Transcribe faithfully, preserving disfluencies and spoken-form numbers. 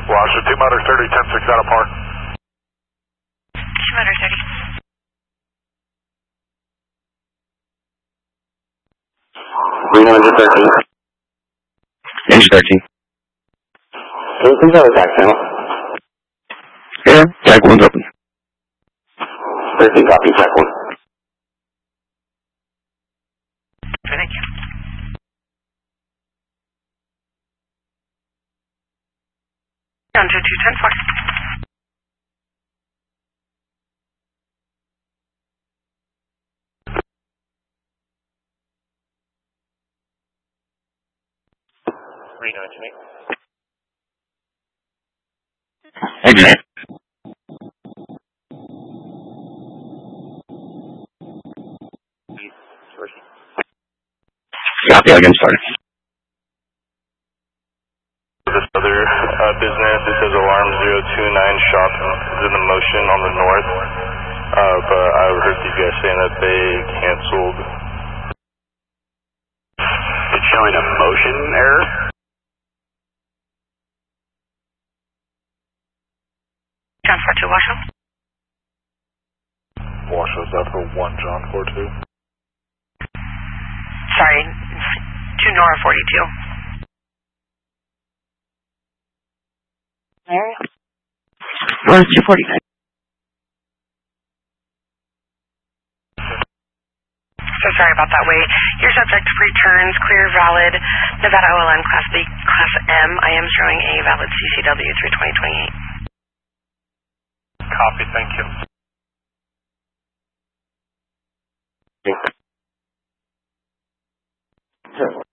Washington, two motor thirty, ten six out of par. two motor thirty. Reno engine thirteen. Engine thirteen. Can you please have a tax channel? Yeah, tag one's open. thirteen copy, tax one. Thank you. Down to two ten four. Reno engine eight. Engine eight. Copy, I'll get him started. This other uh, business, it says alarm zero two nine shop is in the motion on the north, uh, but I heard you guys saying that they canceled. It's showing a motion error. John four two Washoe. Washoe, is that for one John four two? Sorry, two Nora forty-two. Where? Nora two forty-nine. So sorry about that wait. Your subject returns clear, valid, Nevada O L N Class B, Class M. I am showing a valid C C W through twenty twenty-eight. Copy, thank you. Sure.